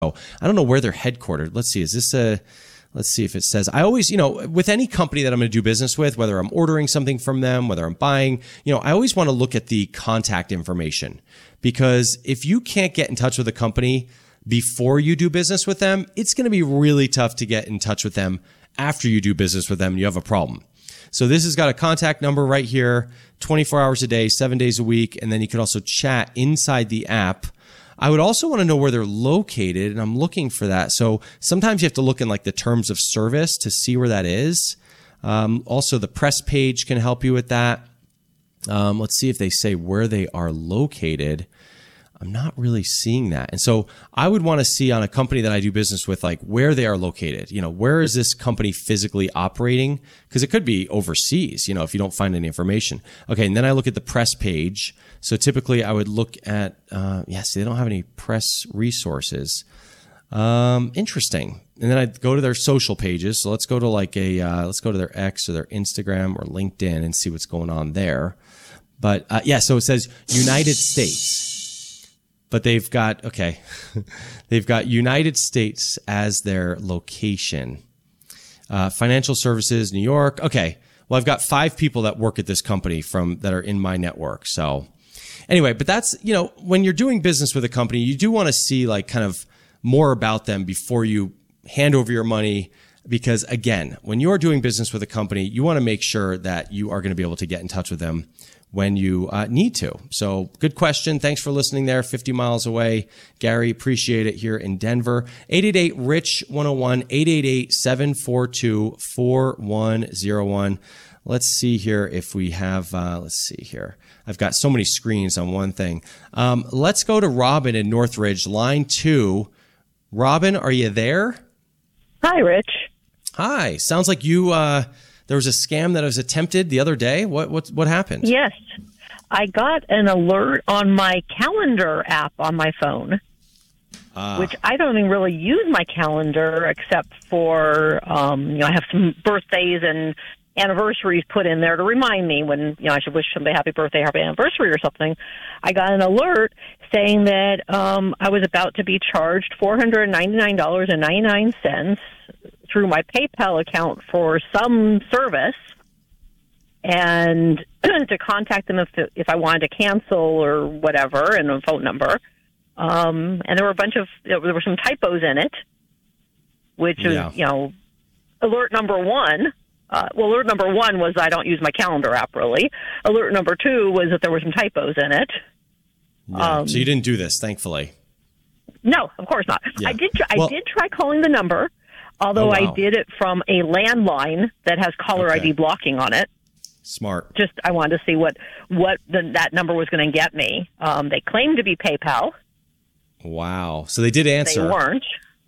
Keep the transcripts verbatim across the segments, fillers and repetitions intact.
I don't know where they're headquartered. Let's see. Is this a, let's see if it says, I always, you know, with any company that I'm going to do business with, whether I'm ordering something from them, whether I'm buying, you know, I always want to look at the contact information, because if you can't get in touch with a company before you do business with them, it's going to be really tough to get in touch with them after you do business with them and you have a problem. So this has got a contact number right here, twenty-four hours a day, seven days a week. And then you can also chat inside the app. I would also want to know where they're located, and I'm looking for that. So sometimes you have to look in like the terms of service to see where that is. Um, also, the press page can help you with that. Um, let's see if they say where they are located. I'm not really seeing that. And so I would want to see on a company that I do business with, like where they are located. You know, where is this company physically operating? Because it could be overseas, you know, if you don't find any information. Okay, and then I look at the press page. So typically I would look at, uh, yes, they don't have any press resources. Um, interesting. And then I'd go to their social pages. So let's go to like a, uh, let's go to their X or their Instagram or LinkedIn and see what's going on there. But uh, yeah, so it says United States. But they've got, okay, they've got United States as their location. Uh, financial services, New York. Okay, well, I've got five people that work at this company from that are in my network. So anyway, but that's, you know, when you're doing business with a company, you do want to see like kind of more about them before you hand over your money. Because again, when you're doing business with a company, you want to make sure that you are going to be able to get in touch with them when you uh, need to. So good question. Thanks for listening there. fifty miles away. Gary, appreciate it here in Denver. eight eight eight, R I C H, one oh one, eight eight eight, seven four two, four one oh one. Let's see here if we have, uh, let's see here. I've got so many screens on one thing. Um, let's go to Robin in Northridge, line two. Robin, are you there? Hi, Rich. Hi. Sounds like you, uh, there was a scam that was attempted the other day. What what what happened? Yes. I got an alert on my calendar app on my phone, ah. which I don't even really use my calendar except for, um, you know, I have some birthdays and anniversaries put in there to remind me when, you know, I should wish somebody happy birthday, happy anniversary or something. I got an alert saying that um, I was about to be charged four hundred ninety-nine dollars and ninety-nine cents through my PayPal account for some service, and to contact them if if I wanted to cancel or whatever, and a phone number. Um, and there were a bunch of there were some typos in it, which yeah. is you know, alert number one. Uh, well, alert number one was I don't use my calendar app really. Alert number two was that there were some typos in it. Yeah. Um, so you didn't do this, thankfully. No, of course not. Yeah. I did. Try, well, I did try calling the number. Although oh, wow. I did it from a landline that has caller okay. I D blocking on it. Smart. Just I wanted to see what what the, that number was going to get me. Um, they claimed to be PayPal. Wow. So they did answer. They weren't.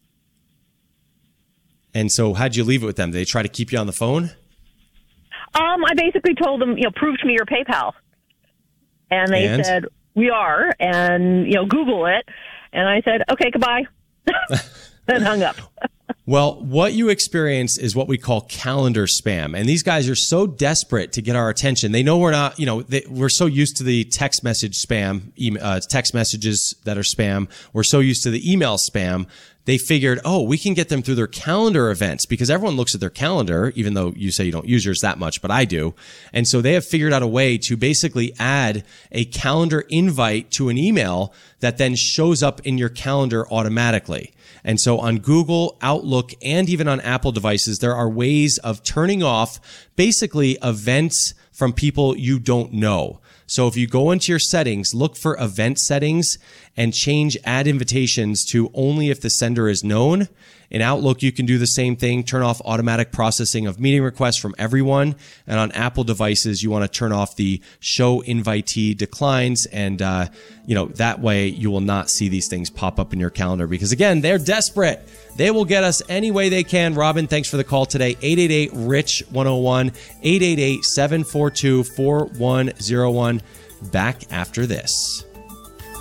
And so how'd you leave it with them? Did they try to keep you on the phone? Um, I basically told them, you know, prove to me your PayPal. And they and? said, we are. And, you know, Google it. And I said, okay, goodbye. And hung up. Well, what you experience is what we call calendar spam. And these guys are so desperate to get our attention. They know we're not, you know, they, we're so used to the text message spam, email, uh, text messages that are spam. We're so used to the email spam. They figured, oh, we can get them through their calendar events because everyone looks at their calendar, even though you say you don't use yours that much, but I do. And so they have figured out a way to basically add a calendar invite to an email that then shows up in your calendar automatically. And so on Google, Outlook, and even on Apple devices, there are ways of turning off basically events from people you don't know. So if you go into your settings, look for event settings and change add invitations to only if the sender is known. In Outlook, you can do the same thing. Turn off automatic processing of meeting requests from everyone. And on Apple devices, you want to turn off the show invitee declines. And, uh, you know, that way you will not see these things pop up in your calendar because, again, they're desperate. They will get us any way they can. Robin, thanks for the call today. eight eight eight, R I C H, one oh one, eight eight eight, seven four two, four one oh one. Back after this.